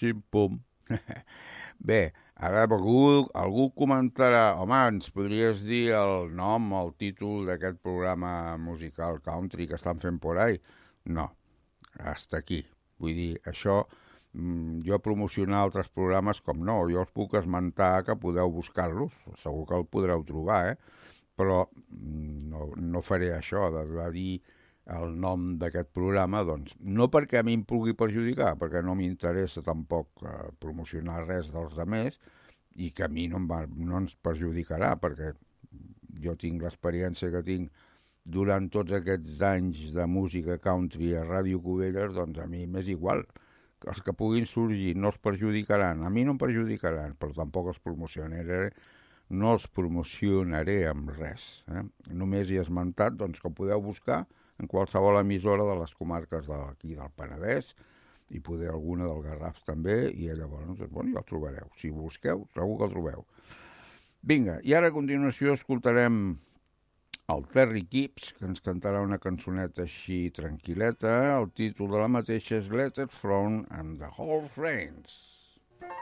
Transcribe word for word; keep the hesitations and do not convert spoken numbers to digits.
xim-pum. Bé, ara algú, algú comentarà, home, ens podries dir el nom, el títol d'aquest programa musical country que estan fent por ahí? No, hasta aquí. Vull dir, això, jo promocionar altres programes com no, jo us puc esmentar que podeu buscar-los, segur que el podreu trobar, eh? Però no, no faré això de, de dir el nom d'aquest programa, doncs, no perquè a mi em pugui perjudicar, perquè no m'interessa tampoc eh, promocionar res dels altres i que a mi no, em va, no ens perjudicarà, perquè jo tinc l'experiència que tinc durant tots aquests anys de música country a Ràdio Cubelles, doncs a mi m'és igual. Els que puguin sorgir no els perjudicaran, a mi no em perjudicaran, però tampoc els promocionaré, no els promocionaré amb res. Eh? Només hi he esmentat doncs, que podeu buscar en qualsevol emissora de les comarques d'aquí del Penedès i poder alguna del Garraf també, i llavors, bueno, ja el trobareu. Si busqueu, segur que el trobeu. Vinga, i ara a continuació escoltarem el Terry Gibbs, que ens cantarà una cançoneta així tranquil·leta. El títol de la mateixa és Letter from and the Whole Friends.